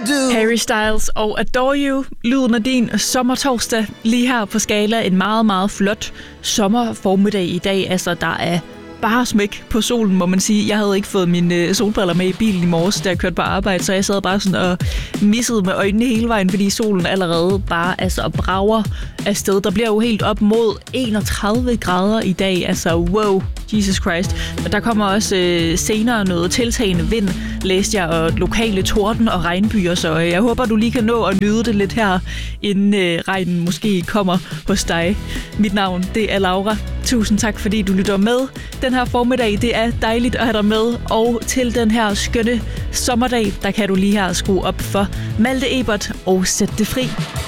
Harry Styles og Adore You, lyden af din sommertorsdag, lige her på Skala. En meget, meget flot sommerformiddag i dag. Altså, der er bare smæk på solen, må man sige. Jeg havde ikke fået mine solbriller med i bilen i morges, da jeg kørte på arbejde, så jeg sad bare sådan og missede med øjnene hele vejen, fordi solen allerede bare brager afsted. Der bliver jo helt op mod 31 grader i dag. Altså, wow, Jesus Christ. Og der kommer også senere noget tiltagende vind, læste jeg, og lokale torden og regnbyer, så jeg håber, du lige kan nå at nyde det lidt her, inden regnen måske kommer hos dig. Mit navn, det er Laura. Tusind tak, fordi du lytter med den her formiddag. Det er dejligt at have dig med, og til den her skønne sommerdag, der kan du lige her skrue op for Malte Ebert og Sæt det fri.